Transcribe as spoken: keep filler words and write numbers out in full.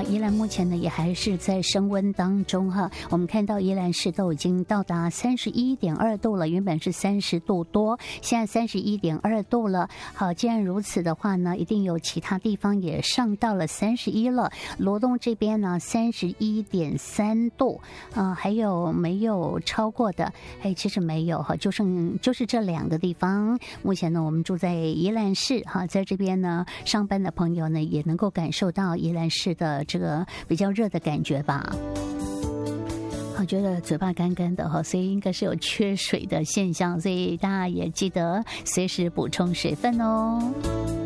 宜兰目前呢也还是在升温当中哈。我们看到宜兰市都已经到达三十一点二度了，原本是三十度多，现在三十一点二度了。好，既然如此的话呢，一定有其他地方也上到了三十一了。罗东这边呢三十一点三度，啊、呃，还有没有超过的？哎，其实没有哈，就剩就是这两个地方。目前呢，我们住在宜兰市哈，在这边呢上班的朋友呢也能够感受到宜兰市的这个比较热的感觉吧。我觉得嘴巴干干的哈，所以应该是有缺水的现象，所以大家也记得随时补充水分哦。